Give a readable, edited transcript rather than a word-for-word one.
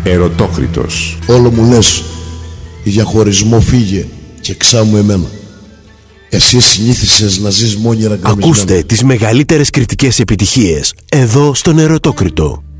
Ερωτόκριτος. Όλο μου λες για χωρισμό φύγε και ξάμου εμένα. Εσύ συνήθισες να ζεις μόνιρα γκρεμισμένα. Ακούστε τις μεγαλύτερες κριτικές επιτυχίες εδώ στον Ερωτόκριτο.